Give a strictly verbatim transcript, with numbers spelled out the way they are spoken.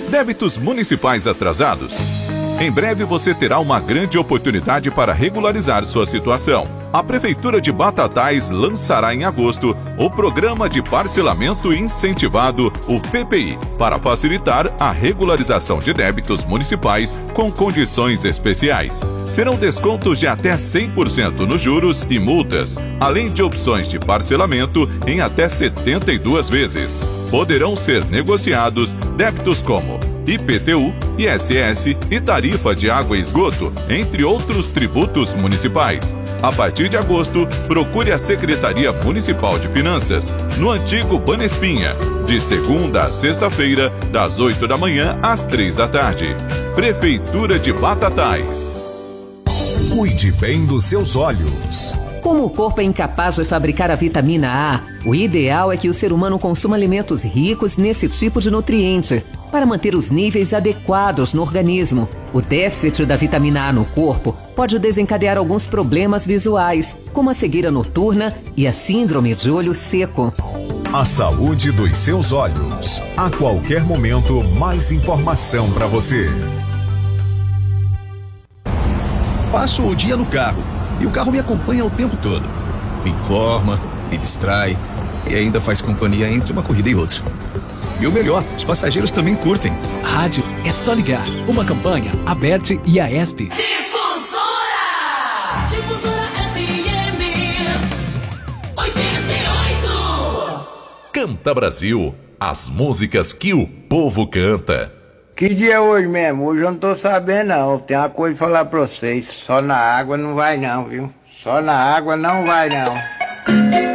Débitos municipais atrasados? Em breve você terá uma grande oportunidade para regularizar sua situação. A Prefeitura de Batatais lançará em agosto o Programa de Parcelamento Incentivado, o P P I, para facilitar a regularização de débitos municipais com condições especiais. Serão descontos de até cem por cento nos juros e multas, além de opções de parcelamento em até setenta e duas vezes. Poderão ser negociados débitos como I P T U, I S S e tarifa de água e esgoto, entre outros tributos municipais. A partir de agosto, procure a Secretaria Municipal de Finanças, no antigo Banespinha, de segunda a sexta-feira, das oito da manhã às três da tarde. Prefeitura de Batatais. Cuide bem dos seus olhos. Como o corpo é incapaz de fabricar a vitamina A, o ideal é que o ser humano consuma alimentos ricos nesse tipo de nutriente, para manter os níveis adequados no organismo. O déficit da vitamina A no corpo pode desencadear alguns problemas visuais, como a cegueira noturna e a síndrome de olho seco. A saúde dos seus olhos. A qualquer momento, mais informação para você. Passo o dia no carro e o carro me acompanha o tempo todo. Me informa, me distrai e ainda faz companhia entre uma corrida e outra. E o melhor, os passageiros também curtem. Rádio é só ligar. Uma campanha, Aberte e a ESP. Difusora! Difusora F M oitenta e oito. Canta Brasil, as músicas que o povo canta. Que dia é hoje mesmo? Hoje eu não tô sabendo não. Tem uma coisa pra falar pra vocês. Só na água não vai não, viu? Só na água não vai não.